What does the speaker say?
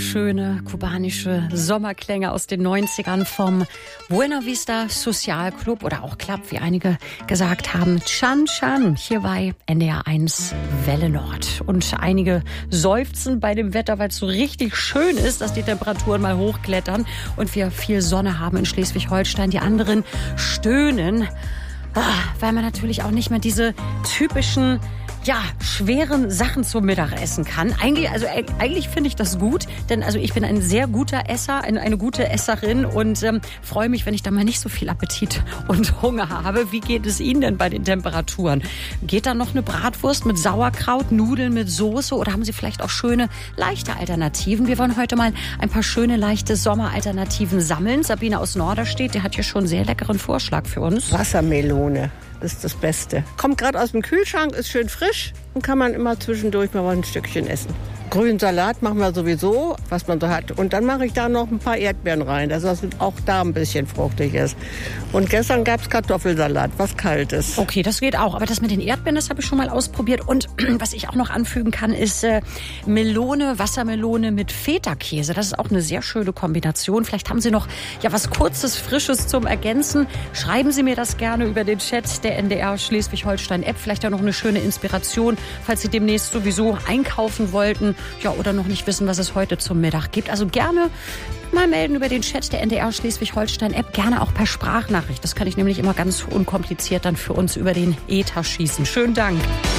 Schöne kubanische Sommerklänge aus den 90ern vom Buena Vista Social Club oder auch Club, wie einige gesagt haben. Chan Chan, hier bei NDR 1 Welle Nord. Und einige seufzen bei dem Wetter, weil es so richtig schön ist, dass die Temperaturen mal hochklettern und wir viel Sonne haben in Schleswig-Holstein. Die anderen stöhnen, weil man natürlich auch nicht mehr diese typischen schweren Sachen zum Mittag essen kann. Eigentlich finde ich das gut, denn ich bin ein sehr guter Esser, eine gute Esserin und freue mich, wenn ich da mal nicht so viel Appetit und Hunger habe. Wie geht es Ihnen denn bei den Temperaturen? Geht da noch eine Bratwurst mit Sauerkraut, Nudeln mit Soße oder haben Sie vielleicht auch schöne, leichte Alternativen? Wir wollen heute mal ein paar schöne, leichte Sommeralternativen sammeln. Sabine aus Norderstedt, die hat hier schon einen sehr leckeren Vorschlag für uns. Wassermelone. Das ist das Beste. Kommt gerade aus dem Kühlschrank, ist schön frisch und kann man immer zwischendurch mal ein Stückchen essen. Grünen Salat machen wir sowieso, was man so hat. Und dann mache ich da noch ein paar Erdbeeren rein, dass das auch da ein bisschen fruchtig ist. Und gestern gab es Kartoffelsalat, was Kaltes. Okay, das geht auch. Aber das mit den Erdbeeren, das habe ich schon mal ausprobiert. Und was ich auch noch anfügen kann, ist Wassermelone mit Feta-Käse. Das ist auch eine sehr schöne Kombination. Vielleicht haben Sie noch was Kurzes, Frisches zum Ergänzen. Schreiben Sie mir das gerne über den Chat der NDR Schleswig-Holstein-App. Vielleicht auch noch eine schöne Inspiration, falls Sie demnächst sowieso einkaufen wollten. Oder noch nicht wissen, was es heute zum Mittag gibt. Also gerne mal melden über den Chat der NDR Schleswig-Holstein-App. Gerne auch per Sprachnachricht. Das kann ich nämlich immer ganz unkompliziert dann für uns über den Äther schießen. Schönen Dank.